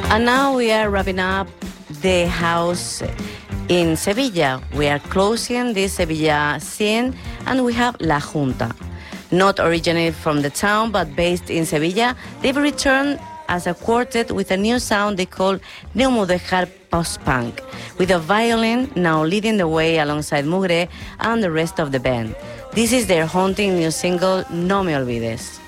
And now we are wrapping up the house in Sevilla. We are closing this Sevilla scene, and we have La Junta. Not originated from the town, but based in Sevilla, they've returned as a quartet with a new sound they call Neomodernidad Post-Punk, with a violin now leading the way alongside Mugre and the rest of the band. This is their haunting new single, No Me Olvides.